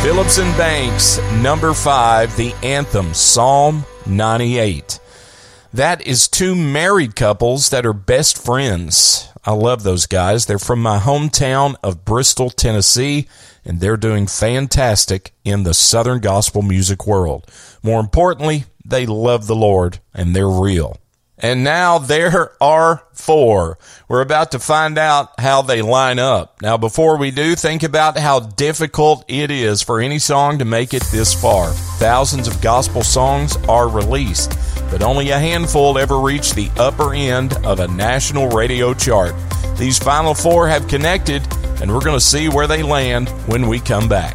Phillips and Banks, number 5, the anthem, Psalm 98. That is two married couples that are best friends. I love those guys. They're from my hometown of Bristol, Tennessee, and they're doing fantastic in the Southern gospel music world. More importantly, they love the Lord, and they're real. And now there are 4. We're about to find out how they line up. Now, before we do, think about how difficult it is for any song to make it this far. Thousands of gospel songs are released, but only a handful ever reach the upper end of a national radio chart. These final 4 have connected, and we're going to see where they land when we come back.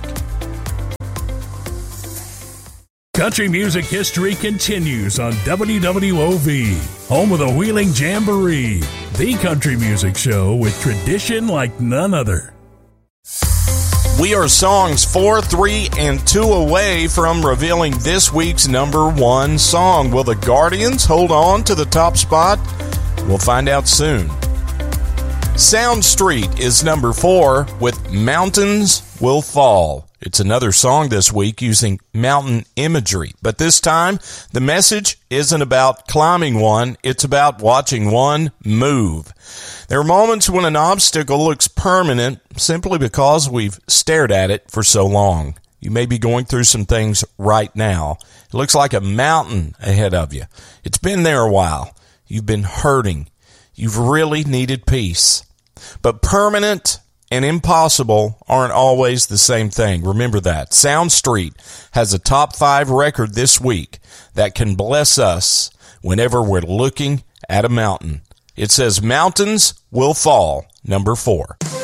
Country music history continues on WWOV, home of the Wheeling Jamboree, the country music show with tradition like none other. We are songs 4, 3, and 2 away from revealing this week's number 1 song. Will the Guardians hold on to the top spot? We'll find out soon. Sound Street is number 4 with Mountains Will Fall. It's another song this week using mountain imagery, but this time the message isn't about climbing one, it's about watching one move. There are moments when an obstacle looks permanent simply because we've stared at it for so long. You may be going through some things right now. It looks like a mountain ahead of you. It's been there a while. You've been hurting. You've really needed peace. But permanent and impossible aren't always the same thing. Remember that. Sound Street has a top 5 record this week that can bless us whenever we're looking at a mountain. It says Mountains Will Fall, number 4.